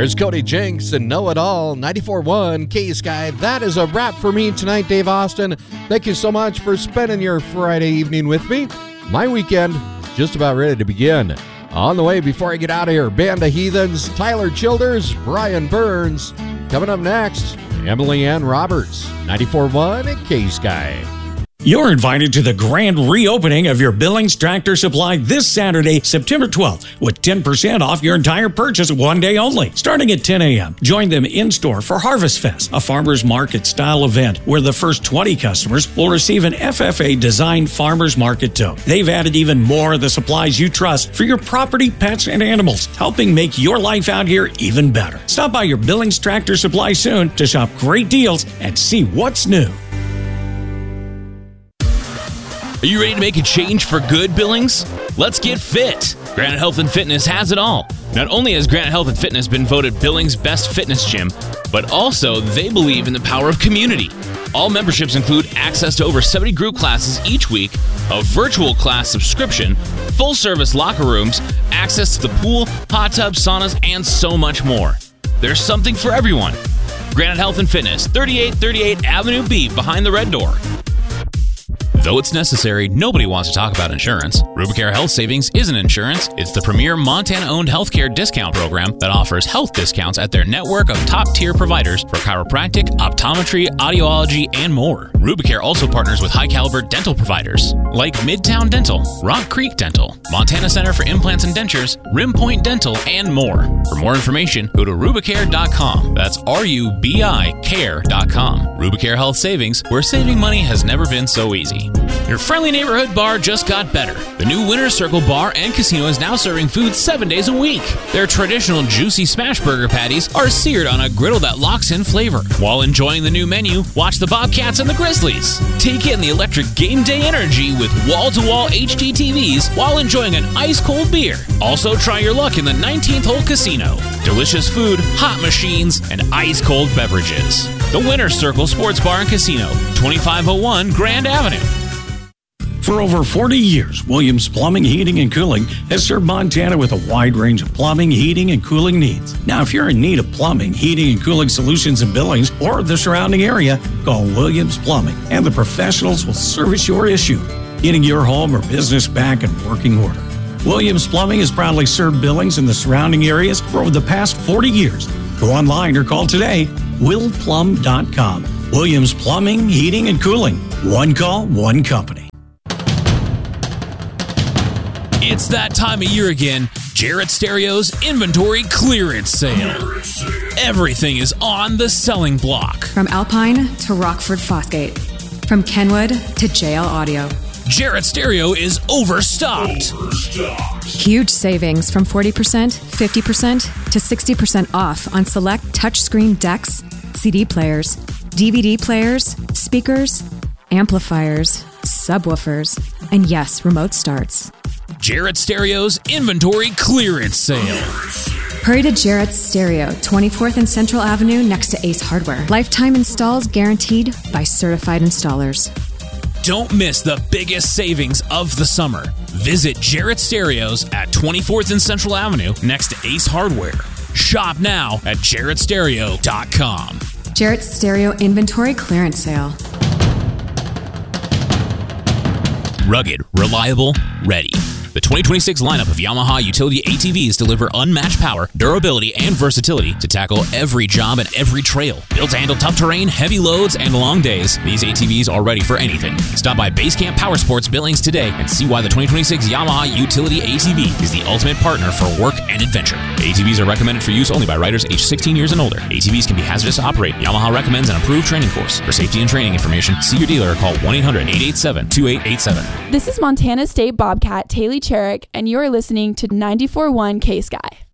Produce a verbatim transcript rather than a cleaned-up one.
There's Cody Jinks and Know It All, ninety-four point one K-Sky. That is a wrap for me tonight, Dave Austin. Thank you so much for spending your Friday evening with me. My weekend just about ready to begin. On the way, before I get out of here, Band of Heathens, Tyler Childers, Brian Burns. Coming up next, Emily Ann Roberts, ninety-four point one K-Sky. You're invited to the grand reopening of your Billings Tractor Supply this Saturday, September twelfth, with ten percent off your entire purchase one day only, starting at ten a.m. Join them in-store for Harvest Fest, a farmer's market-style event where the first twenty customers will receive an F F A-designed farmer's market tote. They've added even more of the supplies you trust for your property, pets, and animals, helping make your life out here even better. Stop by your Billings Tractor Supply soon to shop great deals and see what's new. Are you ready to make a change for good, Billings? Let's get fit! Granite Health and Fitness has it all. Not only has Granite Health and Fitness been voted Billings' best fitness gym, but also they believe in the power of community. All memberships include access to over seventy group classes each week, a virtual class subscription, full-service locker rooms, access to the pool, hot tub, saunas, and so much more. There's something for everyone. Granite Health and Fitness, thirty-eight thirty-eight Avenue B, behind the red door. Though it's necessary, nobody wants to talk about insurance. Rubicare Health Savings isn't insurance. It's the premier Montana-owned healthcare discount program that offers health discounts at their network of top-tier providers for chiropractic, optometry, audiology, and more. Rubicare also partners with high-caliber dental providers like Midtown Dental, Rock Creek Dental, Montana Center for Implants and Dentures, Rim Point Dental, and more. For more information, go to rubicare dot com. That's R U B I care dot com. Rubicare Health Savings, where saving money has never been so easy. Your friendly neighborhood bar just got better. The new Winner's Circle Bar and Casino is now serving food seven days a week. Their traditional juicy smash burger patties are seared on a griddle that locks in flavor. While enjoying the new menu, watch the Bobcats and the Grizzlies. Take in the electric game day energy with wall-to-wall H D T Vs while enjoying an ice-cold beer. Also, try your luck in the nineteenth hole casino. Delicious food, hot machines, and ice-cold beverages. The Winner's Circle Sports Bar and Casino, twenty-five oh one Grand Avenue. For over forty years, Williams Plumbing, Heating, and Cooling has served Montana with a wide range of plumbing, heating, and cooling needs. Now, if you're in need of plumbing, heating, and cooling solutions in Billings or the surrounding area, call Williams Plumbing, and the professionals will service your issue, getting your home or business back in working order. Williams Plumbing has proudly served Billings and the surrounding areas for over the past forty years. Go online or call today, will plum dot com. Williams Plumbing, Heating, and Cooling. One call, one company. It's that time of year again. Jarrett Stereo's inventory clearance sale. Everything is on the selling block. From Alpine to Rockford Fosgate. From Kenwood to J L Audio. Jarrett Stereo is overstocked. overstocked. Huge savings from forty percent, fifty percent to sixty percent off on select touchscreen decks, C D players, D V D players, speakers, amplifiers, subwoofers, and yes, remote starts. Jarrett Stereo's inventory clearance sale. Hurry to Jarrett's Stereo, twenty-fourth and Central Avenue next to Ace Hardware. Lifetime installs guaranteed by certified installers. Don't miss the biggest savings of the summer. Visit Jarrett Stereos at twenty-fourth and Central Avenue next to Ace Hardware. Shop now at jarrett stereo dot com. Jarrett's Stereo inventory clearance sale. Rugged, reliable, ready. The twenty twenty-six lineup of Yamaha utility A T Vs deliver unmatched power, durability, and versatility to tackle every job and every trail. Built to handle tough terrain, heavy loads, and long days, these A T Vs are ready for anything. Stop by Basecamp Power Sports Billings today and see why the twenty twenty-six Yamaha utility A T V is the ultimate partner for work and adventure. A T Vs are recommended for use only by riders aged sixteen years and older. A T Vs can be hazardous to operate. Yamaha recommends an approved training course. For safety and training information, see your dealer or call one eight hundred, eight eight seven, two eight eight seven. This is Montana State Bobcat Taylor Cherrick, and you're listening to ninety-four point one K-Sky.